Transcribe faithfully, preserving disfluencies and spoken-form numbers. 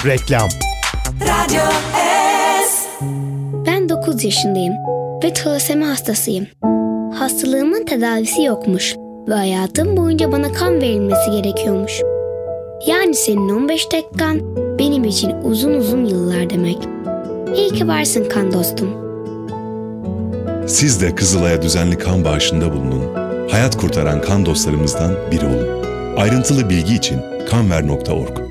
Reklam. Radyo S. Ben dokuz yaşındayım ve talasemi hastasıyım. Hastalığımın tedavisi yokmuş ve hayatım boyunca bana kan verilmesi gerekiyormuş. Yani senin on beş dakikan benim için uzun uzun yıllar demek. İyi ki varsın kan dostum. Siz de Kızılay'a düzenli kan bağışında bulunun. Hayat kurtaran kan dostlarımızdan biri olun. Ayrıntılı bilgi için kanver nokta org.